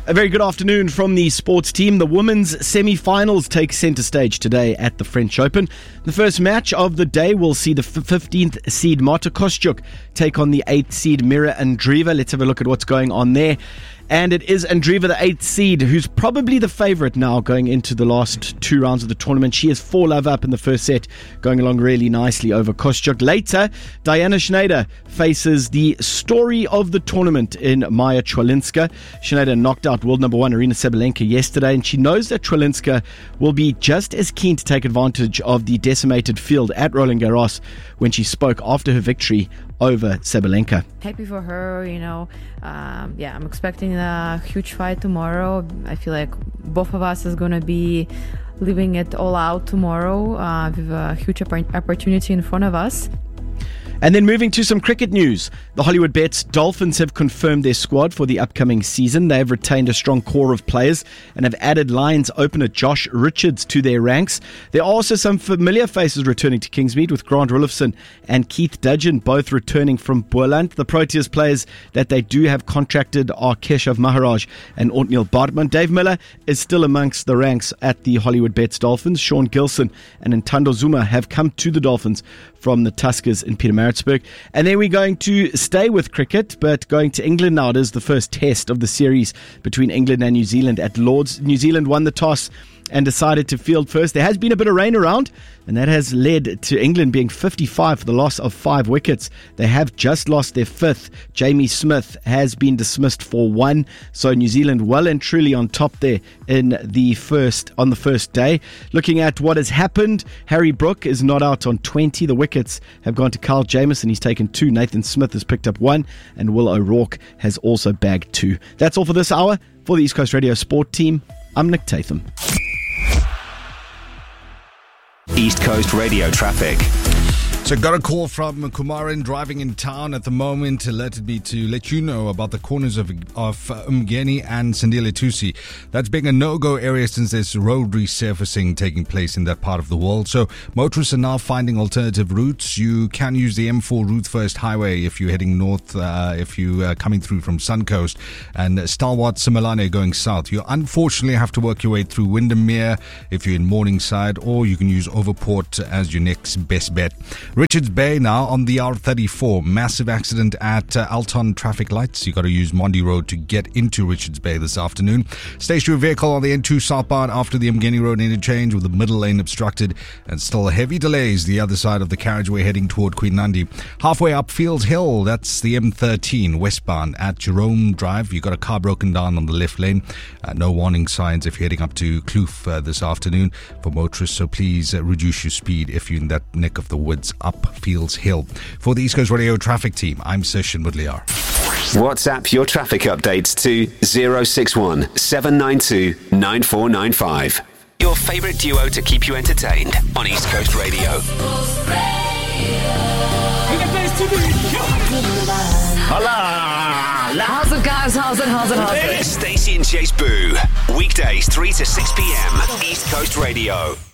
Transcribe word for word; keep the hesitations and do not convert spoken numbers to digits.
A very good afternoon from the sports team. The women's semi-finals take centre stage today at the French Open. The first match of the day will see the fifteenth seed Marta Kostyuk take on the eighth seed Mira Andreeva. Let's have a look at what's going on there. And it is Andreeva, the eighth seed, who's probably the favourite now going into the last two rounds of the tournament. She is four love up in the first set, going along really nicely over Kostyuk. Later, Diana Schneider faces the story of the tournament in Maya Chwalinska. Schneider knocked out world number one Aryna Sabalenka yesterday, and she knows that Chwalinska will be just as keen to take advantage of the decimated field at Roland Garros when she spoke after her victory over Sabalenka. Happy for her, you know. Um, yeah, I'm expecting a huge fight tomorrow. I feel like both of us is going to be living it all out tomorrow uh, with a huge opp- opportunity in front of us. And then moving to some cricket news. The Hollywood Bets Dolphins have confirmed their squad for the upcoming season. They have retained a strong core of players and have added Lions opener Josh Richards to their ranks. There are also some familiar faces returning to Kingsmead, with Grant Rillifson and Keith Dudgeon both returning from Boland. The Proteas players that they do have contracted are Keshav Maharaj and Ortneel Bartman. Dave Miller is still amongst the ranks at the Hollywood Bets Dolphins. Sean Gilson and Ntando Zuma have come to the Dolphins from the Tuskers in Pietermaritzburg. And then we're going to stay with cricket, but going to England now. It is the first test of the series between England and New Zealand at Lords. New Zealand won the toss and decided to field first. There has been a bit of rain around, and that has led to England being fifty-five for the loss of five wickets. They have just lost their fifth. Jamie Smith has been dismissed for one. So New Zealand well and truly on top there in the first on the first day. Looking at what has happened, Harry Brook is not out on twenty. The wickets have gone to Kyle Jamieson. He's taken two. Nathan Smith has picked up one, and Will O'Rourke has also bagged two. That's all for this hour. For the East Coast Radio Sport Team, I'm Nick Tatham. East Coast Radio traffic. So got a call from Kumaran driving in town at the moment, alerted me to let you know about the corners of of Umgeni and Sandile Tusi. That's being a no-go area since there's road resurfacing taking place in that part of the world. So motorists are now finding alternative routes. You can use the M four Route First Highway if you're heading north, uh, if you are coming through from Suncoast, and Stalwart Simelane going south. You unfortunately have to work your way through Windermere if you're in Morningside, or you can use Overport as your next best bet. Richards Bay now on the R thirty-four. Massive accident at uh, Alton traffic lights. You got to use Mondi Road to get into Richards Bay this afternoon. Stationary vehicle on the N two southbound after the Umgeni Road interchange with the middle lane obstructed, and still heavy delays the other side of the carriageway heading toward Queen Nandi. Halfway up Fields Hill, that's the M thirteen westbound at Jerome Drive. You got a car broken down on the left lane. Uh, no warning signs if you're heading up to Kloof uh, this afternoon for motorists, so please uh, reduce your speed if you're in that neck of the woods up Fields Hill. For the East Coast Radio traffic team, I'm Session Woodliar. WhatsApp your traffic updates to zero six one seven nine two nine four nine five. Your favourite duo to keep you entertained on East Coast Radio. Hola! How's it, guys? How's it? How's it? How's it? Stacey and Chase Boo. Weekdays three to six p.m. East Coast Radio.